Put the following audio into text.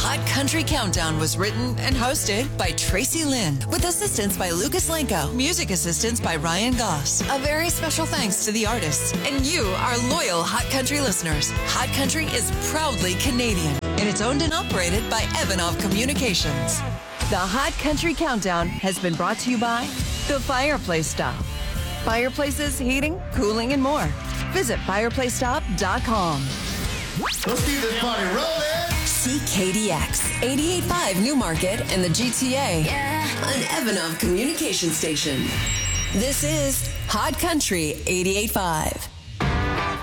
Hot Country Countdown was written and hosted by Tracy Lynn, with assistance by Lucas Lenko, music assistance by Ryan Goss. A very special thanks to the artists and you, our loyal Hot Country listeners. Hot Country is proudly Canadian, and it's owned and operated by Evanov Communications. The Hot Country Countdown has been brought to you by The Fireplace Stop. Fireplaces, heating, cooling, and more. Visit fireplacestop.com. Let's keep this party rolling. CKDX 88.5 Newmarket and the GTA. An Evanov Communication station. This is Hot Country 88.5.